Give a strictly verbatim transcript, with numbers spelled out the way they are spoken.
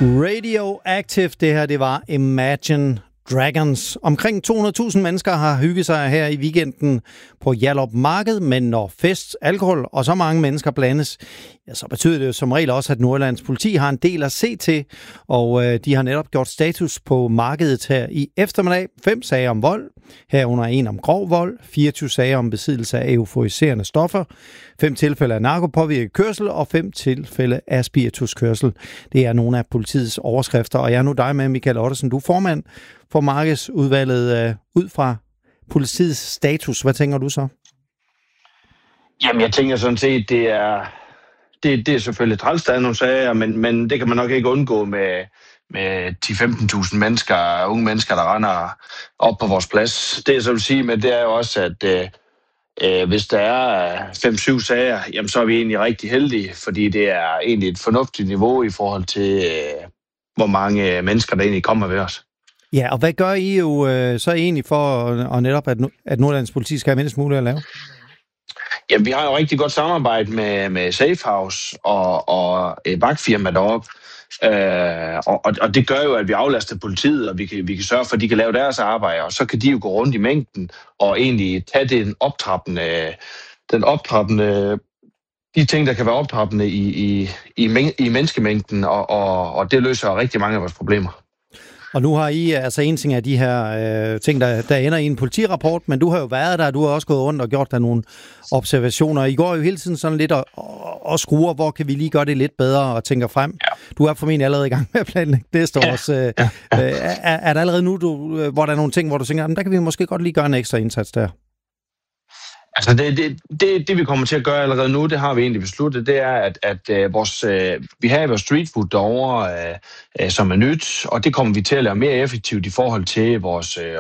Radioactive, det her, det var Imagine Dragons. Omkring to hundrede tusind mennesker har hygget sig her i weekenden på Hjallerup Marked, men når fest, alkohol og så mange mennesker blandes, ja, så betyder det jo som regel også, at Nordjyllands politi har en del at se til, og øh, de har netop gjort status på markedet her i eftermiddag. Fem sager om vold, herunder en om grov vold, fireogtyve sager om besiddelse af euforiserende stoffer, fem tilfælde af narkopåvirket kørsel og fem tilfælde af spirituskørsel. Det er nogle af politiets overskrifter, og jeg er nu dig med, Michael Ottesen. Du er formand for markedsudvalget. Øh, ud fra politiets status, hvad tænker du så? Jamen, jeg tænker sådan set, det er, det, det er selvfølgelig træls, der er nogle sager, men, men det kan man nok ikke undgå med, med ti til femten tusind mennesker, unge mennesker, der render op på vores plads. Det, jeg så vil sige, men det er jo også, at øh, øh, hvis der er fem syv sager, jamen, så er vi egentlig rigtig heldige, fordi det er egentlig et fornuftigt niveau i forhold til, øh, hvor mange mennesker, der egentlig kommer ved os. Ja, og hvad gør I jo øh, så egentlig for at, netop, at, at Nordjyllands politi skal have mindst muligt at lave? Jamen, vi har jo rigtig godt samarbejde med, med Safehouse og, og et vagtfirma deroppe. Øh, og, og det gør jo, at vi aflaster politiet, og vi kan, vi kan sørge for, at de kan lave deres arbejde, og så kan de jo gå rundt i mængden og egentlig tage den optrappende, den optrappende, de ting, der kan være optrappende i, i, i, i menneskemængden, og, og, og det løser rigtig mange af vores problemer. Og nu har I, altså en ting af de her øh, ting, der, der ender i en politirapport, men du har jo været der, du har også gået rundt og gjort der nogle observationer. I går jo hele tiden sådan lidt og, og, og skruer, hvor kan vi lige gøre det lidt bedre og tænker frem. Ja. Du er formentlig allerede i gang med at planlægge næste ja. års. Øh, ja. øh, er, er der allerede nu, du, hvor der er nogle ting, hvor du tænker, der kan vi måske godt lige gøre en ekstra indsats der? Altså det, det, det, det vi kommer til at gøre allerede nu, det har vi egentlig besluttet, det er, at, at uh, vores, uh, vi har vores street food derovre, uh, uh, som er nyt, og det kommer vi til at lave mere effektivt i forhold til vores uh,